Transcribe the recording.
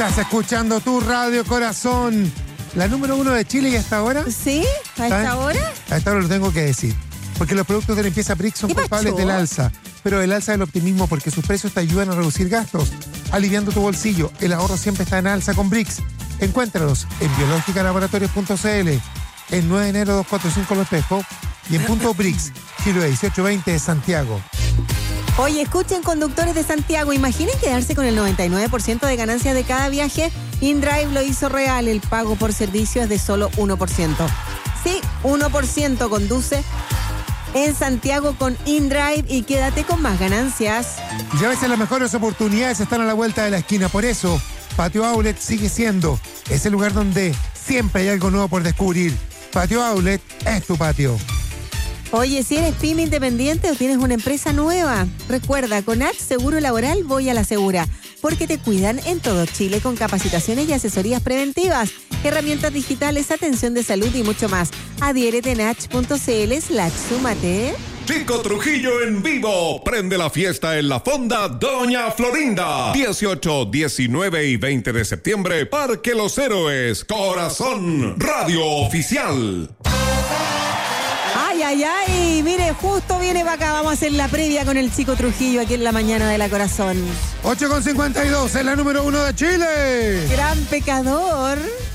Estás escuchando tu Radio Corazón, la número 1 de Chile, y hasta ahora. ¿Sí? ¿A esta hora? A esta hora lo tengo que decir. Porque los productos de limpieza Brix son culpables del alza, pero del alza del optimismo, porque sus precios te ayudan a reducir gastos, aliviando tu bolsillo. El ahorro siempre está en alza con Brix. Encuéntralos en biologicalaboratorios.cl, en 9 de enero 245 Los Espejos y en Punto Brix, Kilo 1820 de Santiago. Oye, escuchen, conductores de Santiago, imaginen quedarse con el 99% de ganancias de cada viaje. InDrive lo hizo real, el pago por servicio es de solo 1%. Sí, 1% conduce en Santiago con InDrive y quédate con más ganancias. Y a veces las mejores oportunidades están a la vuelta de la esquina, por eso Patio Outlet sigue siendo ese lugar donde siempre hay algo nuevo por descubrir. Patio Outlet es tu patio. Oye, si eres pyme independiente o tienes una empresa nueva, recuerda, con H Seguro Laboral voy a la segura, porque te cuidan en todo Chile con capacitaciones y asesorías preventivas, herramientas digitales, atención de salud y mucho más. Adhiérete en h.cl/súmate. Chico Trujillo en vivo. Prende la fiesta en la Fonda Doña Florinda. 18, 19 y 20 de septiembre. Parque Los Héroes. Corazón Radio Oficial. Ay, ay, ay, mire, justo viene para acá, vamos a hacer la previa con el Chico Trujillo aquí en la mañana de la Corazón. 8:52 es la número 1 de Chile. Gran pecador.